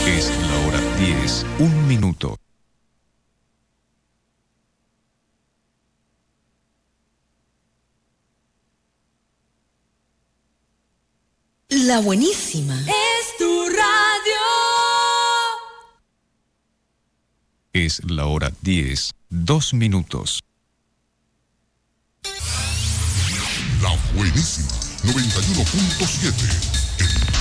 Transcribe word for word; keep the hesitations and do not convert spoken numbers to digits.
Es la hora diez, un minuto. La buenísima. Es tu radio. Es la hora diez, dos minutos. La buenísima noventa y uno punto siete.